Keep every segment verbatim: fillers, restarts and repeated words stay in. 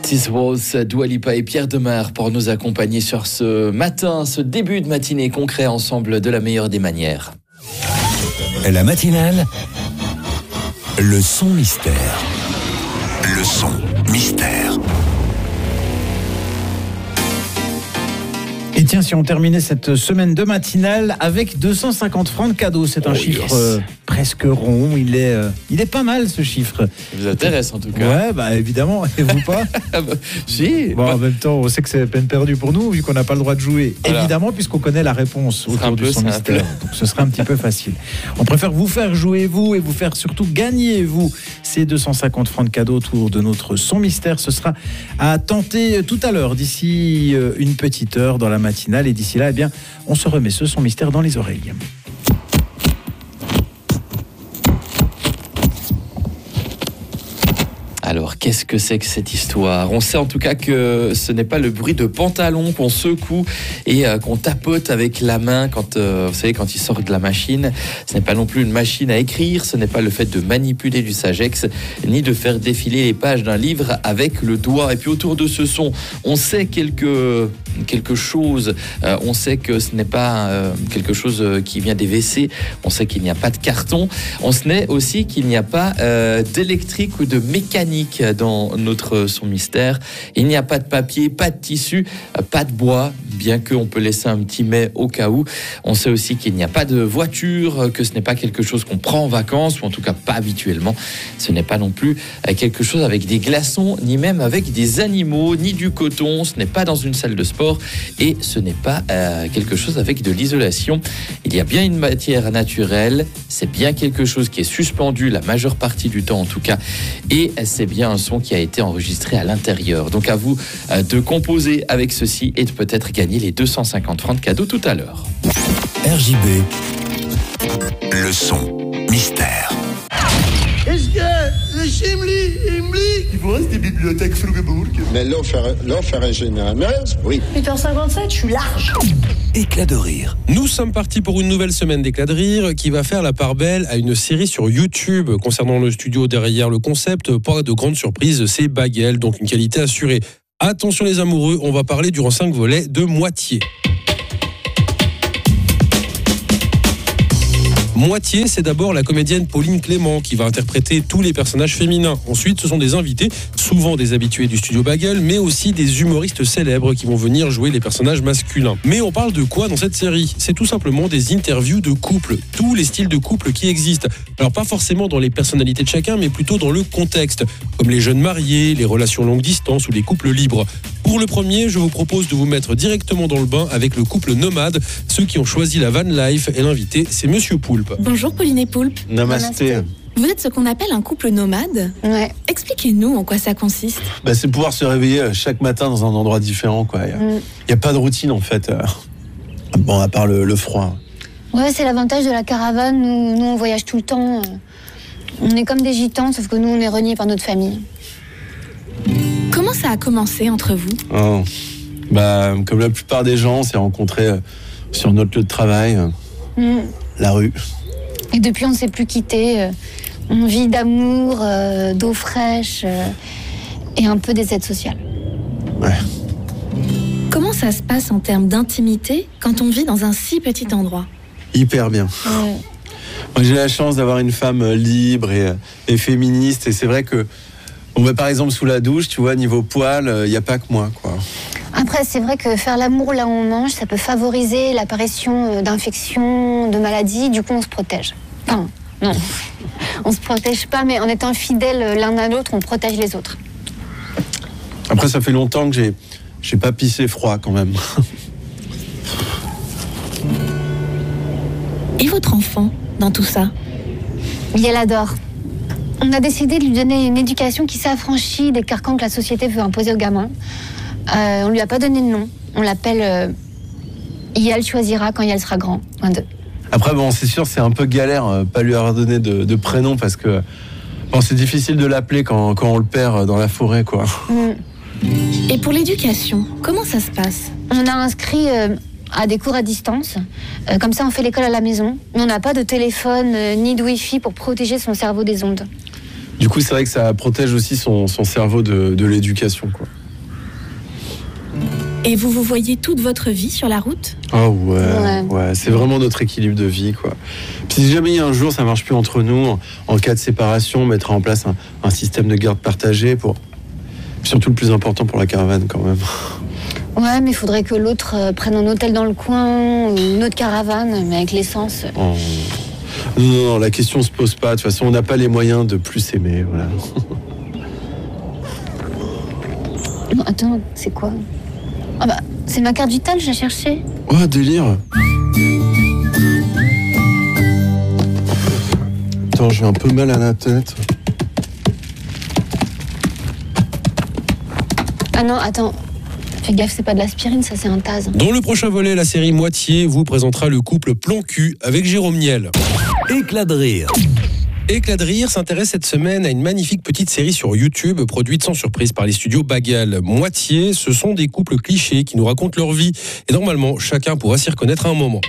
This was Dua Lipa et Pierre Demar pour nous accompagner sur ce matin, ce début de matinée concret ensemble de la meilleure des manières. La matinale, le son mystère. Le son mystère. Et tiens, si on terminait cette semaine de matinale avec deux cent cinquante francs de cadeaux, c'est un oh chiffre yes. euh, presque rond. Il est, euh, il est pas mal ce chiffre. Ça vous intéresse en tout cas. Ouais, bah évidemment. Et vous pas Si. Bon, en même temps, on sait que c'est peine perdue pour nous vu qu'on n'a pas le droit de jouer. Voilà. Évidemment, puisqu'on connaît la réponse autour du son mystère. Donc ce serait un petit peu facile. On préfère vous faire jouer vous et vous faire surtout gagner vous ces deux cent cinquante francs de cadeaux autour de notre son mystère. Ce sera à tenter tout à l'heure, d'ici une petite heure dans la matinale. Et d'ici là, eh bien, on se remet ce son mystère dans les oreilles. Alors, qu'est-ce que c'est que cette histoire ? On sait en tout cas que ce n'est pas le bruit de pantalon qu'on secoue et euh, qu'on tapote avec la main quand, euh, vous savez, quand il sort de la machine. Ce n'est pas non plus une machine à écrire, ce n'est pas le fait de manipuler du Sagex, ni de faire défiler les pages d'un livre avec le doigt. Et puis autour de ce son, on sait quelque, quelque chose. Euh, on sait que ce n'est pas euh, quelque chose qui vient des W C. On sait qu'il n'y a pas de carton. On sait aussi qu'il n'y a pas euh, d'électrique ou de mécanique dans notre son mystère. Il n'y a pas de papier, pas de tissu, pas de bois, bien qu'on peut laisser un petit mais au cas où. On sait aussi qu'il n'y a pas de voiture, que ce n'est pas quelque chose qu'on prend en vacances, ou en tout cas pas habituellement. Ce n'est pas non plus quelque chose avec des glaçons, ni même avec des animaux, ni du coton. Ce n'est pas dans une salle de sport et ce n'est pas euh, quelque chose avec de l'isolation. Il y a bien une matière naturelle, c'est bien quelque chose qui est suspendu la majeure partie du temps en tout cas, et c'est bien un son qui a été enregistré à l'intérieur. Donc à vous euh, de composer avec ceci et de peut-être gagner les deux cent cinquante francs de cadeaux tout à l'heure. R J B, le son mystère. Est-ce que le Chimli, Himli, il vous reste des bibliothèques Flugeburg? Mais l'offre généreuse, oui. huit heures cinquante-sept, je suis large. Éclat de rire. Nous sommes partis pour une nouvelle semaine d'Éclat de rire qui va faire la part belle à une série sur YouTube concernant le studio derrière le concept. Pas de grande surprise, c'est Bagel, donc une qualité assurée. Attention les amoureux, on va parler durant cinq volets de Moitié. Moitié, c'est d'abord la comédienne Pauline Clément qui va interpréter tous les personnages féminins. Ensuite, ce sont des invités, souvent des habitués du studio Bagel, mais aussi des humoristes célèbres qui vont venir jouer les personnages masculins. Mais on parle de quoi dans cette série ? C'est tout simplement des interviews de couples, tous les styles de couples qui existent. Alors pas forcément dans les personnalités de chacun, mais plutôt dans le contexte, comme les jeunes mariés, les relations longue distance ou les couples libres. Pour le premier, je vous propose de vous mettre directement dans le bain avec le couple nomade, ceux qui ont choisi la van life, et l'invité, c'est Monsieur Poulpe. Bonjour Pauline et Poulpe. Namasté. Vous êtes ce qu'on appelle un couple nomade ? Ouais. Expliquez-nous en quoi ça consiste. Bah, c'est pouvoir se réveiller chaque matin dans un endroit différent, quoi. Il n'y a, mm. a pas de routine, en fait. Bon, à part le, le froid. Ouais, c'est l'avantage de la caravane. Nous, nous, on voyage tout le temps. On est comme des gitans, sauf que nous, on est reniés par notre famille. Comment ça a commencé entre vous ? Oh. Bah, comme la plupart des gens, on s'est rencontrés sur notre lieu de travail, mm. la rue. Et depuis, on ne s'est plus quittés. On vit d'amour, euh, d'eau fraîche euh, et un peu des aides sociales. Ouais. Comment ça se passe en termes d'intimité quand on vit dans un si petit endroit ? Hyper bien. Ouais. Moi, j'ai la chance d'avoir une femme libre et, et féministe. Et c'est vrai que, bon, bah, par exemple, sous la douche, tu vois, niveau poil, il n'y a pas que moi, quoi. Après, c'est vrai que faire l'amour là où on mange, ça peut favoriser l'apparition d'infections, de maladies. Du coup, on se protège. Enfin, non, on se protège pas, mais en étant fidèles l'un à l'autre, on protège les autres. Après, ça fait longtemps que j'ai, j'ai pas pissé froid, quand même. Et votre enfant, dans tout ça ? Oui, elle adore. On a décidé de lui donner une éducation qui s'affranchit des carcans que la société veut imposer aux gamins. Euh, on lui a pas donné de nom. On l'appelle euh, Yael choisira quand Yael sera grand. Un, deux. Après, bon, c'est sûr, c'est un peu galère, euh, pas lui avoir donné de, de prénom parce que bon, c'est difficile de l'appeler quand, quand on le perd dans la forêt, quoi. Mm. Et pour l'éducation, comment ça se passe ? On a inscrit euh, à des cours à distance. Euh, comme ça, on fait l'école à la maison. Mais on n'a pas de téléphone euh, ni de wifi pour protéger son cerveau des ondes. Du coup, c'est vrai que ça protège aussi son, son cerveau de, de l'éducation, quoi. Et vous vous voyez toute votre vie sur la route ? Oh ouais, Ouais. ouais, c'est vraiment notre équilibre de vie, quoi. Puis si jamais il y a un jour ça marche plus entre nous, en, en cas de séparation, on mettra en place un, un système de garde partagé pour. Puis surtout le plus important pour la caravane quand même. Ouais, mais il faudrait que l'autre euh, prenne un hôtel dans le coin ou une autre caravane, mais avec l'essence. Oh. Non, non, non, la question se pose pas. De toute façon, on n'a pas les moyens de plus s'aimer, voilà. Non, attends, c'est quoi ? Ah bah, c'est ma carte vitale, je la cherchais. Oh, délire. Attends, j'ai un peu mal à la tête. Ah non, attends. Fais gaffe, c'est pas de l'aspirine, ça c'est un Taz. Dans le prochain volet, la série Moitié vous présentera le couple Plan-Cul avec Jérôme Niel. Éclat de rire. Éclat de rire s'intéresse cette semaine à une magnifique petite série sur YouTube produite sans surprise par les studios Bagel. Moitié, ce sont des couples clichés qui nous racontent leur vie. Et normalement, chacun pourra s'y reconnaître à un moment.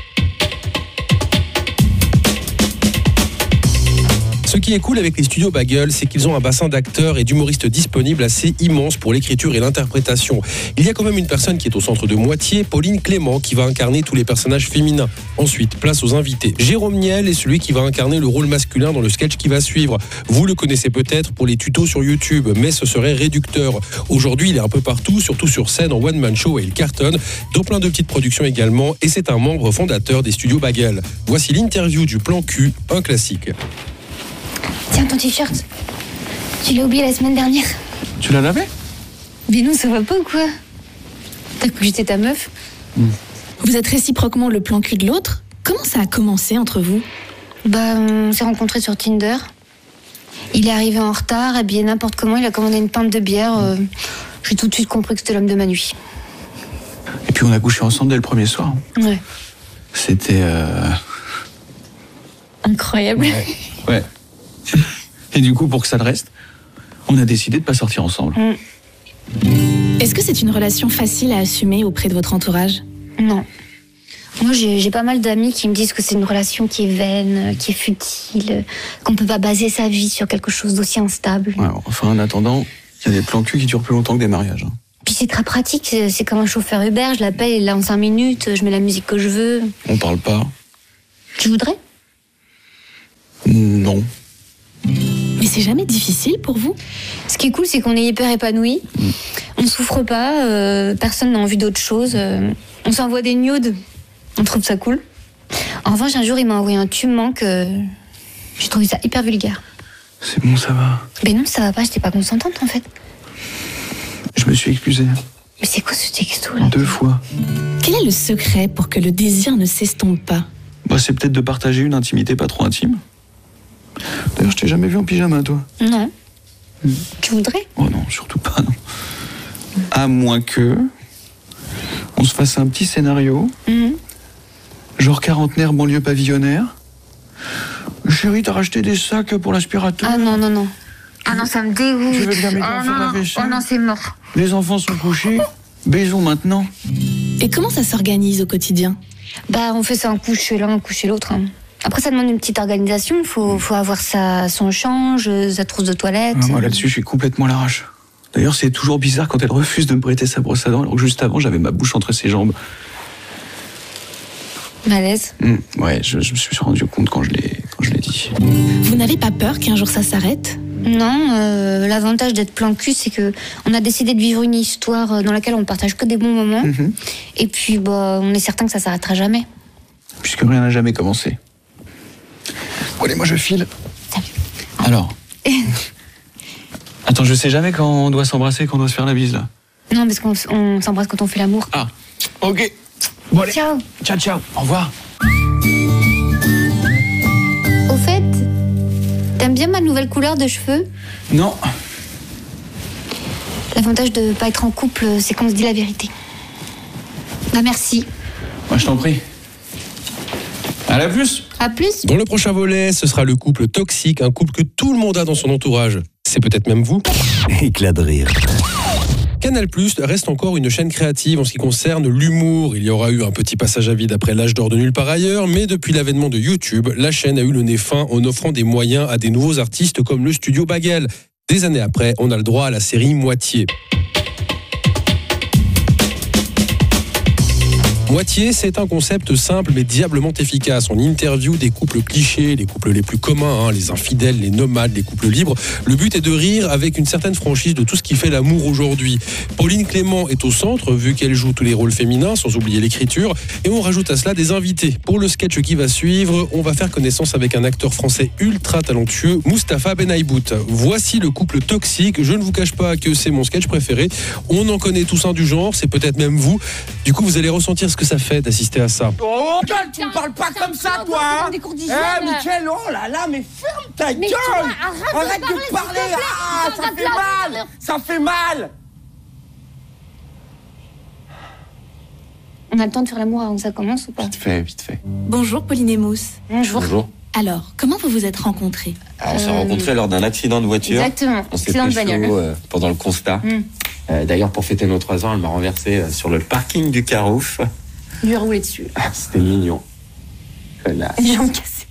Ce qui est cool avec les studios Bagel, c'est qu'ils ont un bassin d'acteurs et d'humoristes disponibles assez immense pour l'écriture et l'interprétation. Il y a quand même une personne qui est au centre de Moitié, Pauline Clément, qui va incarner tous les personnages féminins. Ensuite, place aux invités. Jérôme Niel est celui qui va incarner le rôle masculin dans le sketch qui va suivre. Vous le connaissez peut-être pour les tutos sur YouTube, mais ce serait réducteur. Aujourd'hui, il est un peu partout, surtout sur scène en one-man show et il cartonne, dans plein de petites productions également, et c'est un membre fondateur des studios Bagel. Voici l'interview du Plan-Cul, un classique. Tiens, ton t-shirt. Tu l'as oublié la semaine dernière. Tu l'as lavé ? Mais non, ça va pas ou quoi ? T'as cru que j'étais ta meuf ? Vous êtes réciproquement le plan cul de l'autre ? Comment ça a commencé entre vous ? Bah, on s'est rencontrés sur Tinder. Il est arrivé en retard, habillé n'importe comment, il a commandé une pinte de bière. Euh, j'ai tout de suite compris que c'était l'homme de ma nuit. Et puis on a couché ensemble dès le premier soir. Ouais. C'était... Euh... Incroyable. Ouais. ouais. Et du coup, pour que ça le reste, on a décidé de pas sortir ensemble. Mm. Est-ce que c'est une relation facile à assumer auprès de votre entourage ? Non. Moi, j'ai, j'ai pas mal d'amis qui me disent que c'est une relation qui est vaine, qui est futile, qu'on peut pas baser sa vie sur quelque chose d'aussi instable. Ouais, enfin, en attendant, il y a des plans cul qui durent plus longtemps que des mariages. Hein. Puis c'est très pratique, c'est, c'est comme un chauffeur Uber, je l'appelle, il est là en cinq minutes, je mets la musique que je veux. On parle pas. Tu voudrais ? Non. Mais c'est jamais difficile pour vous ? Ce qui est cool, c'est qu'on est hyper épanouis. Mm. On souffre pas, euh, personne n'a envie d'autre chose. Euh, on s'envoie des nudes, on trouve ça cool. En revanche, un jour, il m'a envoyé un tu me manques. Euh, j'ai trouvé ça hyper vulgaire. C'est bon, ça va. Mais non, ça va pas, j'étais pas consentante en fait. Je me suis excusé. Mais c'est quoi ce texto là ? Deux fois. Quel est le secret pour que le désir ne s'estompe pas ? Bah, c'est peut-être de partager une intimité pas trop intime. D'ailleurs, je t'ai jamais vu en pyjama, toi. Non. Mmh. Tu voudrais ? Oh non, surtout pas, non. À moins que on se fasse un petit scénario, mmh. genre quarantenaire, banlieue pavillonnaire. Chérie, t'as racheté des sacs pour l'aspirateur ? Ah non, non, non. Ah non, ça me dégoûte. Tu veux bien m'aider à oh faire non, la vaisselle ? Oh non, c'est mort. Les enfants sont couchés, baisons maintenant. Et comment ça s'organise au quotidien ? Bah, on fait ça un coup chez l'un, un coup chez l'autre. Hein. Après, ça demande une petite organisation. Il faut, faut avoir sa, son change, sa trousse de toilette. Ah, moi, là-dessus, je suis complètement à l'arrache. D'ailleurs, c'est toujours bizarre quand elle refuse de me prêter sa brosse à dents, alors que juste avant, j'avais ma bouche entre ses jambes. Malaise. Mmh, ouais, je, je me suis rendu compte quand je l'ai, quand je l'ai dit. Vous n'avez pas peur qu'un jour ça s'arrête ? Non, euh, l'avantage d'être plan cul, c'est que on a décidé de vivre une histoire dans laquelle on partage que des bons moments. Mmh. Et puis, bah, on est certain que ça s'arrêtera jamais. Puisque rien n'a jamais commencé. Bon, allez, moi je file. Salut. Alors. Attends, je sais jamais quand on doit s'embrasser, quand on doit se faire la bise, là. Non, parce qu'on on s'embrasse quand on fait l'amour. Ah, ok. Bon, allez. Ciao. Ciao, ciao. Au revoir. Au fait, t'aimes bien ma nouvelle couleur de cheveux ? Non. L'avantage de pas être en couple, c'est qu'on se dit la vérité. Bah merci. Moi, je t'en prie. À la plus. À plus. Dans le prochain volet, ce sera le couple toxique, un couple que tout le monde a dans son entourage. C'est peut-être même vous. Éclat de rire. Canal+ reste encore une chaîne créative en ce qui concerne l'humour. Il y aura eu un petit passage à vide après l'âge d'or de Nulle part ailleurs, mais depuis l'avènement de YouTube, la chaîne a eu le nez fin en offrant des moyens à des nouveaux artistes comme le studio Bagel. Des années après, on a le droit à la série Moitié. Moitié, c'est un concept simple mais diablement efficace. On interview des couples clichés, les couples les plus communs, hein, les infidèles, les nomades, les couples libres. Le but est de rire avec une certaine franchise de tout ce qui fait l'amour aujourd'hui. Pauline Clément est au centre, vu qu'elle joue tous les rôles féminins, sans oublier l'écriture. Et on rajoute à cela des invités. Pour le sketch qui va suivre, on va faire connaissance avec un acteur français ultra talentueux, Mustapha Benaïbout. Voici le couple toxique. Je ne vous cache pas que c'est mon sketch préféré. On en connaît tous un du genre, c'est peut-être même vous. Du coup, vous allez ressentir ce que ça fait d'assister à ça. Oh, tu me parles pas comme ça, toi, hein. Eh, Mickaël, oh là là, mais ferme ta gueule. Arrête de parler. Ah, ça fait mal. Ça fait mal. On a le temps de faire l'amour avant que ça commence ou pas? Vite fait, vite fait. Bonjour Pauline et Mousse. Bonjour. Bonjour. Alors, comment vous vous êtes rencontrés? Alors, on s'est Euh, rencontrés lors d'un accident de voiture. Exactement, On s'est accident de pécho, bagnole. euh, pendant le constat. Mm. Euh, D'ailleurs, pour fêter nos trois ans, elle m'a renversé euh, sur le parking du Carouf. Lui a roulé dessus. Ah, c'était mignon. Connasse. Les jambes cassées.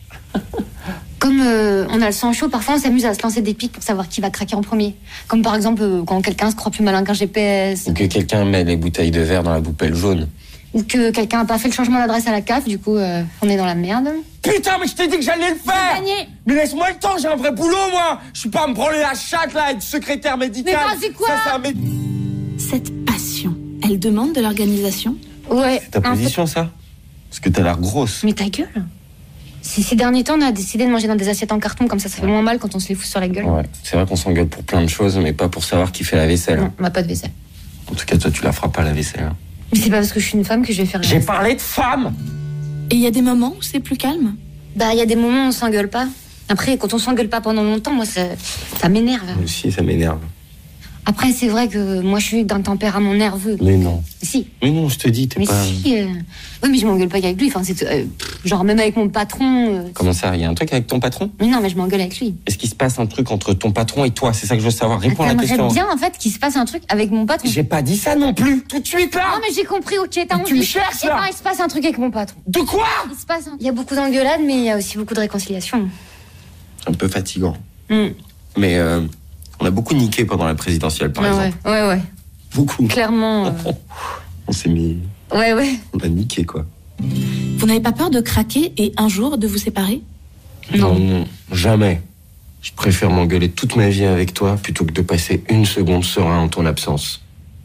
Comme euh, on a le sang chaud, parfois on s'amuse à se lancer des pics pour savoir qui va craquer en premier. Comme par exemple euh, quand quelqu'un se croit plus malin qu'un G P S. Ou que quelqu'un met les bouteilles de verre dans la poubelle jaune. Ou que quelqu'un n'a pas fait le changement d'adresse à la C A F, du coup euh, on est dans la merde. Putain, mais je t'ai dit que j'allais le faire. Gagné. Mais laisse-moi le temps, j'ai un vrai boulot, moi. Je suis pas à me branler la chatte, là, être secrétaire médical. Mais vas-y, quoi. Ça, c'est un mé- Cette passion, elle demande de l'organisation? Ouais. C'est ta un position, ça? Parce que t'as l'air grosse. peu- Mais ta gueule. Ces, ces derniers temps, on a décidé de manger dans des assiettes en carton, comme ça, ça fait moins mal quand on se les fout sur la gueule. Ouais, c'est vrai qu'on s'engueule pour plein de choses, mais pas pour savoir qui fait la vaisselle. Non, on n'a pas de vaisselle. En tout cas, toi, tu la feras pas la vaisselle. hein. Mais c'est pas parce que je suis une femme que je vais faire la J'ai vaisselle. parlé de femme. Et il y a des moments où c'est plus calme? Bah, il y a des moments où on s'engueule pas. Après, quand on s'engueule pas pendant longtemps, moi, ça, ça m'énerve. Moi aussi, ça m'énerve. Après, c'est vrai que moi, je suis d'un tempérament nerveux. Mais non. Si. Mais non, je te dis, t'es Mais pas... si. euh, Oui, mais je m'engueule pas qu'avec lui. Enfin, c'est euh, pff, genre même avec mon patron. euh, Comment ça? Il y a un truc avec ton patron? Mais non, mais je m'engueule avec lui. Est-ce qu'il se passe un truc entre ton patron et toi? C'est ça que je veux savoir. Réponds à la T'aimerais question. bien en fait qu'il se passe un truc avec mon patron. J'ai pas dit ça non plus. Tout de suite, là. Non, mais j'ai compris. Ok, t'as Tu envie. me cherches, Eh là. ben, il se passe un truc avec mon patron. De quoi? Il se passe. un- Il y a beaucoup d'engueulades, mais il y a aussi beaucoup de réconciliation. Un peu fatigant. Hmm. Mais euh, on a beaucoup niqué pendant la présidentielle, par Ouais, exemple. ouais, ouais, ouais. Beaucoup. Clairement. euh, On s'est mis... Ouais, ouais. On a niqué, quoi. Vous n'avez pas peur de craquer et un jour de vous séparer? Non, non, jamais. Je préfère m'engueuler toute ma vie avec toi plutôt que de passer une seconde serein en ton absence.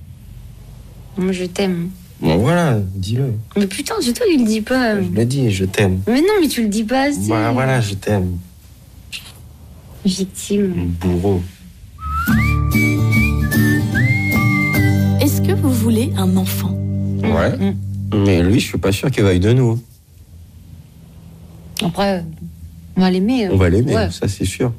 Moi, je t'aime. Bon, voilà, dis-le. Mais putain, tu toi, tu le dis pas. Je l'ai dit, je t'aime. Mais non, mais tu le dis pas assez. Bah, voilà, je t'aime. Victime. Bourreau. Est-ce que vous voulez un enfant? Ouais. Mm. Mais lui, je suis pas sûr qu'il veuille de nous. Après, euh, on va l'aimer. euh. On va l'aimer, Ouais. ça c'est sûr.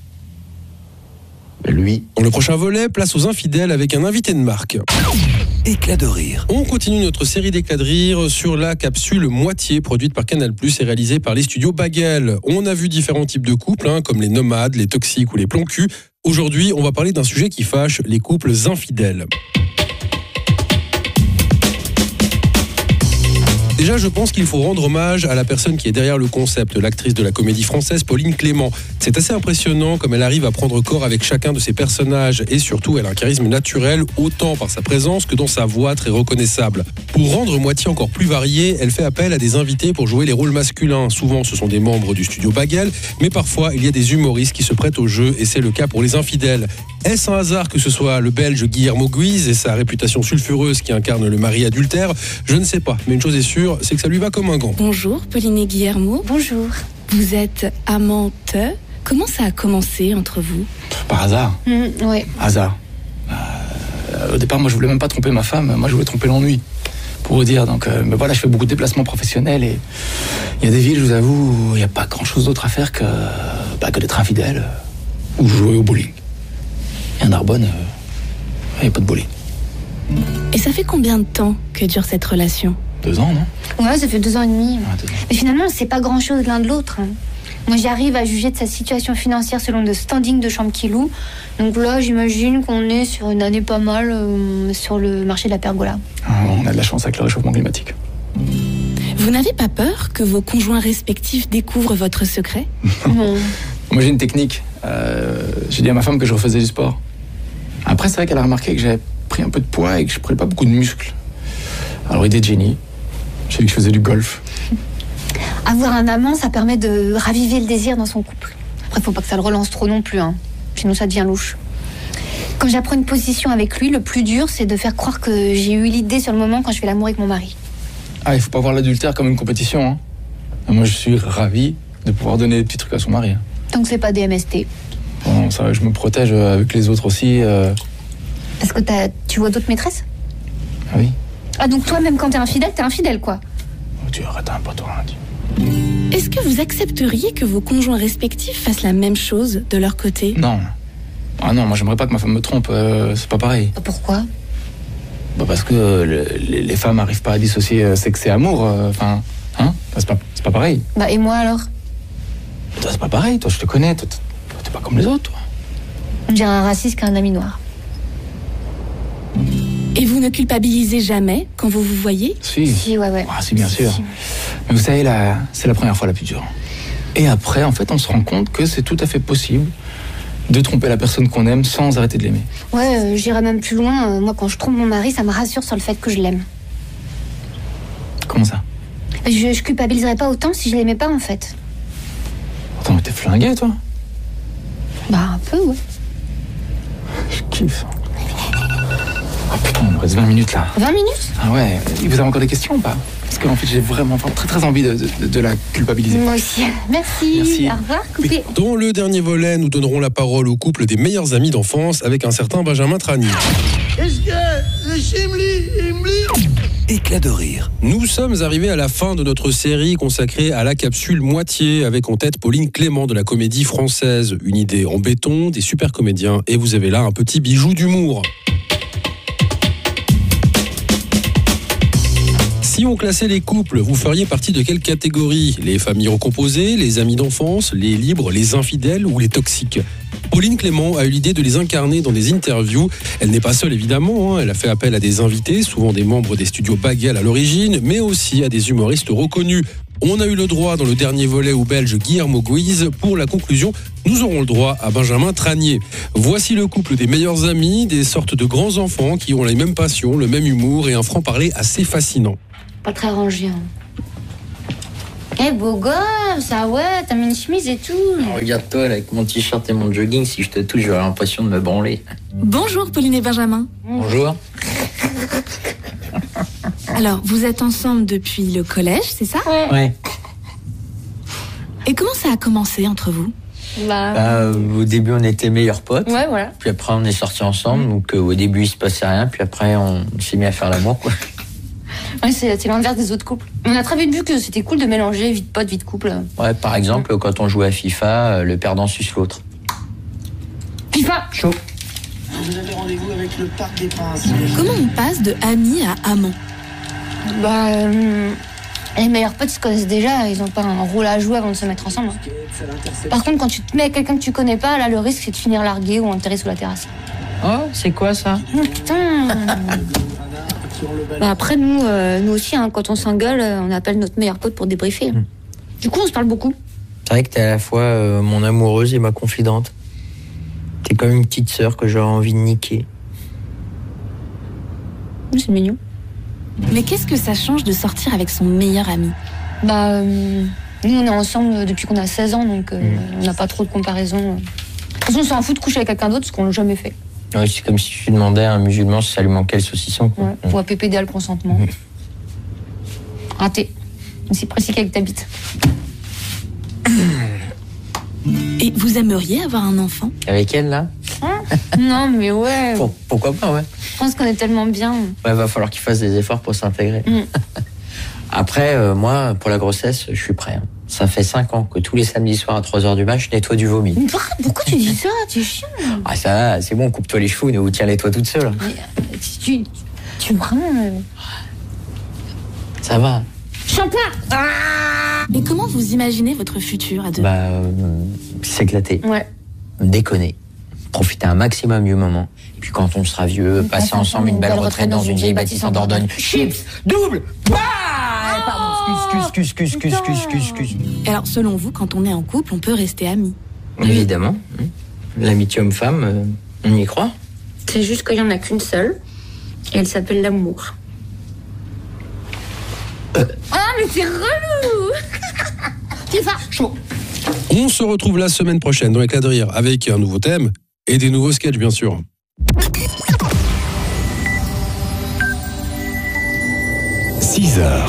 Mais lui... Dans le prochain volet, place aux infidèles avec un invité de marque. Éclat de rire. On continue notre série d'éclats de rire sur la capsule Moitié, produite par Canal+, et réalisée par les studios Bagel. On a vu différents types de couples, hein, comme les nomades, les toxiques ou les plomb-cul. Aujourd'hui, on va parler d'un sujet qui fâche, les couples infidèles. Déjà, je pense qu'il faut rendre hommage à la personne qui est derrière le concept, l'actrice de la comédie française Pauline Clément. C'est assez impressionnant comme elle arrive à prendre corps avec chacun de ses personnages et surtout, elle a un charisme naturel autant par sa présence que dans sa voix très reconnaissable. Pour rendre Moitié encore plus variée, elle fait appel à des invités pour jouer les rôles masculins. Souvent, ce sont des membres du studio Bagel, mais parfois, il y a des humoristes qui se prêtent au jeu et c'est le cas pour les infidèles. Est-ce un hasard que ce soit le Belge Guillermo Guise et sa réputation sulfureuse qui incarne le mari adultère? Je ne sais pas, mais une chose est sûre, c'est que ça lui va comme un gant. Bonjour Pauline et Guillermo. Bonjour. Vous êtes amantes. Comment ça a commencé entre vous? Par hasard. Mm, ouais. Hasard. Euh, au départ, moi, je voulais même pas tromper ma femme. Moi, je voulais tromper l'ennui. Pour vous dire. Donc, euh, mais voilà, je fais beaucoup de déplacements professionnels et il y a des villes, je vous avoue, où il n'y a pas grand-chose d'autre à faire que, bah, que d'être infidèle euh, ou jouer au bowling. Et à Narbonne, il n'y a pas de bowling. Et ça fait combien de temps que dure cette relation? Deux ans, non? Ouais, ça fait deux ans et demi. Ah, deux ans. Mais finalement, c'est pas grand-chose l'un de l'autre. hein. Moi, j'arrive à juger de sa situation financière selon le standing de chambre qu'il loue. Donc là, j'imagine qu'on est sur une année pas mal euh, sur le marché de la pergola. Ah, on a de la chance avec le réchauffement climatique. Vous n'avez pas peur que vos conjoints respectifs découvrent votre secret? Non. Moi, j'ai une technique. Euh, j'ai dit à ma femme que je refaisais du sport. Après, c'est vrai qu'elle a remarqué que j'avais pris un peu de poids et que je prenais pas beaucoup de muscles. Alors, idée de génie. J'ai dit que je faisais du golf. Avoir un amant, ça permet de raviver le désir dans son couple. Après, faut pas que ça le relance trop non plus, hein. Sinon ça devient louche. Quand j'apprends une position avec lui, le plus dur, c'est de faire croire que j'ai eu l'idée sur le moment quand je fais l'amour avec mon mari. Ah, il faut pas voir l'adultère comme une compétition, hein. Moi, je suis ravi de pouvoir donner des petits trucs à son mari. Tant que c'est pas des M S T. Bon, ça, je me protège avec les autres aussi. Euh... Parce que t'as, tu vois d'autres maîtresses? Ah oui. Ah, donc toi, même quand t'es infidèle, t'es infidèle, quoi. Oh, tu arrêtes un peu, toi. Est-ce que vous accepteriez que vos conjoints respectifs fassent la même chose de leur côté? Non. Ah non, moi, j'aimerais pas que ma femme me trompe. Euh, c'est pas pareil. Pourquoi? Bah parce que euh, les, les femmes arrivent pas à dissocier euh, sexe et amour. Enfin, euh, hein c'est pas, c'est pas pareil. Bah, et moi, alors? Toi, c'est pas pareil. Toi, je te connais. Toi, t'es pas comme les autres, toi. On dirait un raciste qu'un ami noir. Et vous ne culpabilisez jamais quand vous vous voyez? Si. Si, ouais, ouais. Ah, si, bien si, sûr. Si. Mais vous savez, là, c'est la première fois la plus dure. Et après, en fait, on se rend compte que c'est tout à fait possible de tromper la personne qu'on aime sans arrêter de l'aimer. Ouais, euh, j'irais même plus loin. Euh, moi, quand je trompe mon mari, ça me rassure sur le fait que je l'aime. Comment ça? Je, je culpabiliserais pas autant si je l'aimais pas, en fait. Attends, mais t'es flingué, toi? Bah, un peu, ouais. Je kiffe. Oh putain, il me reste vingt minutes, là. vingt minutes? Ah ouais. Vous avez encore des questions ou pas? Parce qu'en fait, j'ai vraiment très très envie de, de, de la culpabiliser. Moi aussi. Merci. Merci. Au revoir, coupé. Dans le dernier volet, nous donnerons la parole au couple des meilleurs amis d'enfance avec un certain Benjamin Tranier. Est-ce que le chimli, il Éclat de rire. Nous sommes arrivés à la fin de notre série consacrée à la capsule moitié, avec en tête Pauline Clément de la Comédie Française. Une idée en béton, des super comédiens, et vous avez là un petit bijou d'humour. Si on classait les couples, vous feriez partie de quelle catégorie? Les familles recomposées, les amis d'enfance, les libres, les infidèles ou les toxiques? Pauline Clément a eu l'idée de les incarner dans des interviews. Elle n'est pas seule évidemment, hein. Elle a fait appel à des invités, souvent des membres des studios Bagel à l'origine, mais aussi à des humoristes reconnus. On a eu le droit dans le dernier volet au Belge Guillermo Guise. Pour la conclusion, nous aurons le droit à Benjamin Tranier. Voici le couple des meilleurs amis, des sortes de grands enfants qui ont les mêmes passions, le même humour et un franc-parler assez fascinant. Pas très rangé, hein. Eh, hey, beau gosse, ah ouais, t'as mis une chemise et tout. Regarde-toi, là, avec mon t-shirt et mon jogging, si je te touche, j'aurais l'impression de me branler. Bonjour Pauline et Benjamin. Bonjour. Alors, vous êtes ensemble depuis le collège, c'est ça? Ouais. Et comment ça a commencé entre vous? Bah, bah, au début, on était meilleurs potes. Ouais, voilà. Puis après, on est sortis ensemble. Mmh. Donc, euh, au début, il se passait rien. Puis après, on s'est mis à faire l'amour, quoi. Ouais, c'est, c'est l'inverse des autres couples. On a très vite vu que c'était cool de mélanger vie de pote, vie de couple. Ouais, par exemple, mmh. quand on jouait à FIFA, le perdant suce l'autre. FIFA! Chaud. Vous avez rendez-vous avec le Parc des Princes. Comment on passe de ami à amant? Bah, euh, les meilleurs potes se connaissent déjà, ils ont pas un rôle à jouer avant de se mettre ensemble. Par contre, quand tu te mets avec quelqu'un que tu connais pas, là, le risque c'est de finir largué ou enterré sous la terrasse. Oh, c'est quoi ça? Oh, putain. Bah après, nous, euh, nous aussi, hein, quand on s'engueule, on appelle notre meilleur pote pour débriefer. Mmh. Du coup, on se parle beaucoup. C'est vrai que t'es à la fois euh, mon amoureuse et ma confidente. T'es comme une petite sœur que j'aurais envie de niquer. C'est mignon. Mais qu'est-ce que ça change de sortir avec son meilleur ami? Bah, euh, nous, on est ensemble depuis qu'on a seize ans, donc euh, mmh. on n'a pas trop de comparaison. De toute façon, on s'en fout de coucher avec quelqu'un d'autre, parce qu'on l'a jamais fait. Ouais, c'est comme si tu demandais à un musulman si ça lui manquait le saucisson. Ouais, mmh. Pour P P D A le consentement. Mmh. Raté. Aussi précis qu'avec ta bite. Et vous aimeriez avoir un enfant? Avec elle, là? Hein? Non, mais ouais. Pour, pourquoi pas, ouais. Je pense qu'on est tellement bien. Ouais, va falloir qu'il fasse des efforts pour s'intégrer. Mmh. Après, euh, moi, pour la grossesse, je suis prêt. Hein. Ça fait cinq ans que tous les samedis soirs à trois heures du match, je nettoie du vomi. Mais pourquoi tu dis ça? T'es chiant. Ah, ça va, c'est bon, coupe-toi les cheveux ou tiens-les-toi toute seule. Mais, tu, tu vraiment... Ça va. Shampoing. Ah. Et comment vous imaginez votre futur à deux? Bah, euh, s'éclater. Ouais. Déconner. Profiter un maximum du moment. Et puis quand on sera vieux, on passer ensemble une belle retraite dans une vieille bâtisse en Dordogne. Chips, double, bah oh pardon, excuse, excuse, excuse, excuse, excuse, excuse. Alors, selon vous, quand on est en couple, on peut rester amis? Évidemment. L'amitié homme-femme, euh, on y croit. C'est juste qu'il n'y en a qu'une seule. Et elle s'appelle l'amour. Ah, mais c'est relou. FIFA, chaud. On se retrouve la semaine prochaine dans Éclat de rire avec un nouveau thème et des nouveaux sketchs, bien sûr. six heures.